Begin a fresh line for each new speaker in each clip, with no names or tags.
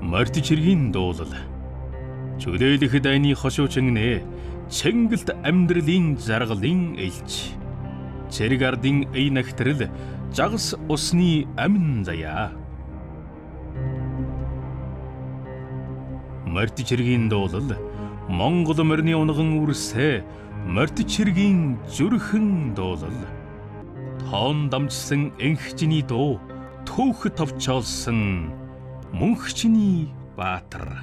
Морьт чиргийн дуулал. Чөлөөлөх дайны хошуучин нэ Чэнгэлт амьдралын жаргалын элч. Цэрэг ардын эй нагтрал жагас усны амин заяа. Морьт чиргийн дуулал Монгол морины унган үрсэ морьт чиргийн зүрхэн дуулал. Тоон дамжсан энхчний дуу төөх товчоолсон мөнхчний баатар.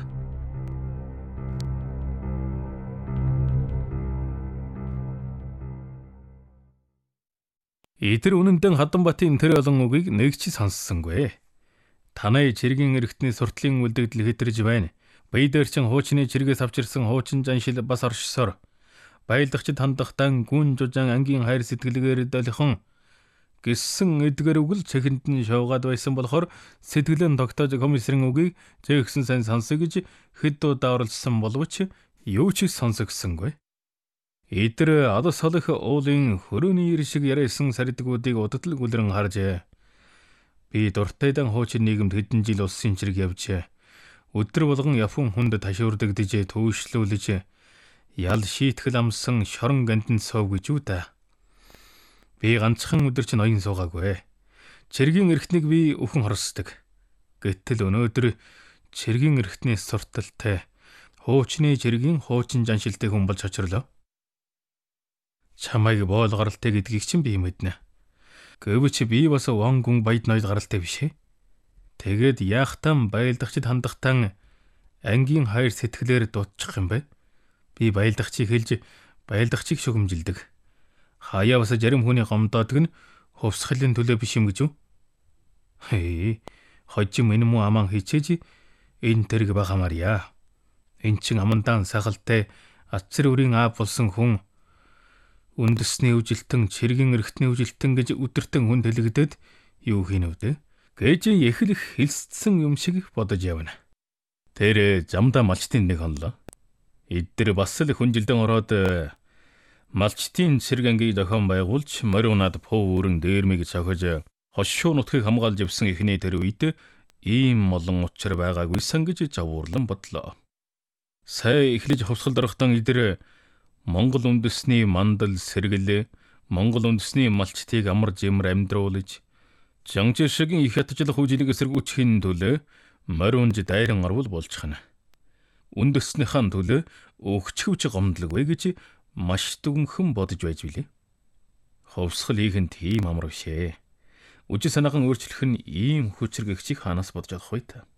Эдэр үнэндээ Хадамбатын тэр олон үгийг нэг ч сонссонгүй. Танай чиргийн эргэтний суртлын үлдэгдэл хэтэрж байна. Баядэр чин хуучны чиргээс авчирсан хуучин жаншил бас оршсоор баялдагчд хандахтан гүн жужаан ангийн хайр сэтгэлгээр долихон гисэн эдгэр үгэл цэхэнд нь шуугаад байсан болохоор сэтгэлэн тогтоож комиссарын үгийг зөөгсөн сайн сонсё гэж хэд удаа оролцсон боловч юу ч сонсогсонгүй. Эдэр алс холих уулын хөрөөний ир шиг яриасан сардгуудыг удадл гүлрэн харжээ. Би дуртайдан хуучин нийгэмд хэдэн жил улсын чирэг явжээ. Өдөр болгон Япон хүнд ташуурдагдж төвшлүүлж ял шийтгэл амсан шорон гандэн сов гэж үү та. Би ганцхан өдөр чинь оюун суугаагүй. Чиргийн эрхтнийг би өхөн хорсдог. Гэтэл өнөөдөр чиргийн эрхтнээс сурталтай хуучны чиргийн хуучин жаншилтай хүн болж очирлоо. Чамайг боол гаралтай гэдгийг чинь би мэднэ. Гэвч би бас вон гүн баяд ноёл гаралтай биш ээ. Тэгээд яахтан баялдагчд хандахтан ангийн хайр сэтгэлээр дуудчих юм бэ? Би баялдагчийг хэлж баялдагчийг шугамжилдэг. Хаяа бас зарим хүний гомдоодог нь хувьсгалын төлөө биш юм гэж үү? Хээ, хожим энэ муу аман хичээж энэ тэрэг багамаарья. Энд чин амандаан сахалтай ацэр үрийн аав болсон хүн үндэсний үжилтэн, чиргийн эрхтний үжилтэн гэж өдөртөн хүнд хэлэгдээд юу хийнэ вэ? Гэж эхлэх хэлсцсэн юм шиг бодож явна. Тэр замда малчтын нэг хонлоо. Эдгээр бас л хүнжилдэн ороод малчтын цэрэг ангийг зохион байгуулж мориунаад пуу өрөн дээрмийг цохиж хошуу нутгийг хамгаалж явсан эхний тэр үед ийм олон учир байгаагүйсэн гэж завуурлан бодлоо. Сая эхлэж хувьсгал дорохтон эдгээр Монгол үндэсний мандал сэргэлээ, Монгол үндэсний малчтыг амар жимэр амьдруулж Жангжишгийн их ятжлах үжилийг эсэргүүцхийн төлөө мориунж дайран орвол болчихно. Үндэснийхэн төлөө өгчхөвч гомдлог вэ гэж маш дүнхэн бодож байж билээ. Хувьсгал хийхэд тийм амар бишээ. Үжи санаахан өөрчлөх нь ийм хүчрэг ихчийг ханаас бодож авах вэ та?